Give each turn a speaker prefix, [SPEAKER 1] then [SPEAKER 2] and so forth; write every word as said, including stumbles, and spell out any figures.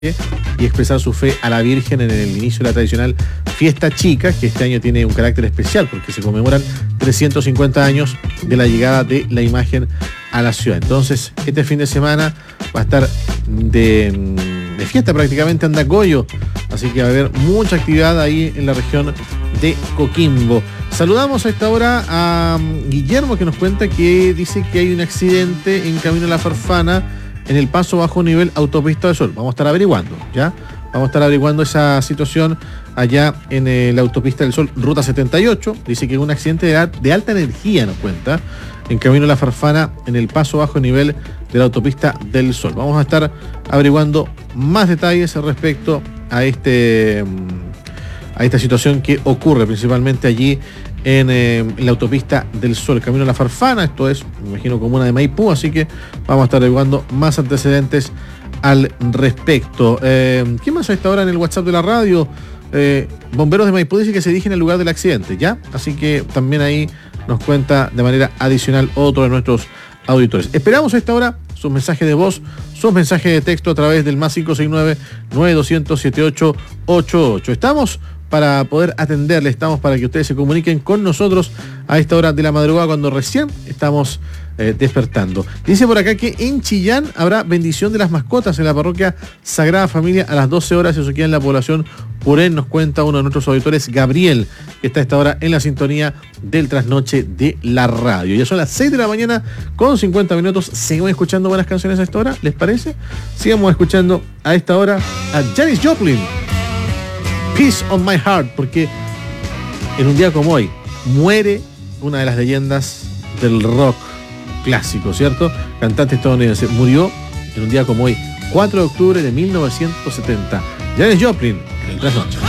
[SPEAKER 1] y expresar su fe a la Virgen en el inicio de la tradicional fiesta chica, que este año tiene un carácter especial porque se conmemoran trescientos cincuenta años de la llegada de la imagen a la ciudad. Entonces, este fin de semana va a estar de, de fiesta prácticamente Andacollo, así que va a haber mucha actividad ahí en la región de Coquimbo. Saludamos a esta hora a Guillermo, que nos cuenta que dice que hay un accidente en camino a La Farfana en el paso bajo nivel Autopista del Sol. Vamos a estar averiguando, ¿ya? Vamos a estar averiguando esa situación allá en eh, la Autopista del Sol, Ruta setenta y ocho. Dice que es un accidente de, de alta energía, nos cuenta, en camino a La Farfana, en el paso bajo nivel de la Autopista del Sol. Vamos a estar averiguando más detalles respecto a este a esta situación que ocurre principalmente allí en, eh, en la Autopista del Sol, camino a La Farfana. Esto es, me imagino, comuna de Maipú, así que vamos a estar averiguando más antecedentes al respecto. Eh, ¿Qué más a esta hora en el WhatsApp de la radio? Eh, Bomberos de Maipú dice que se dirigen al lugar del accidente, ¿ya? Así que también ahí nos cuenta de manera adicional otro de nuestros auditores. Esperamos a esta hora sus mensajes de voz, sus mensajes de texto a través del más cinco seis nueve, nueve dos cero cero, siete ocho ocho ocho. Estamos para poder atenderle, estamos para que ustedes se comuniquen con nosotros a esta hora de la madrugada, cuando recién estamos eh, despertando. Dice por acá que en Chillán habrá bendición de las mascotas en la parroquia Sagrada Familia a las doce horas, eso queda en la población Purén, nos cuenta uno de nuestros auditores, Gabriel, que está a esta hora en la sintonía del trasnoche de la radio. Ya son las seis de la mañana con cincuenta minutos, seguimos escuchando buenas canciones a esta hora, ¿les parece? Sigamos escuchando a esta hora a Janis Joplin, Peace on My Heart, porque en un día como hoy muere una de las leyendas del rock clásico, ¿cierto? Cantante estadounidense, murió en un día como hoy, cuatro de octubre de mil novecientos setenta. Janis Joplin, en el trasnoche.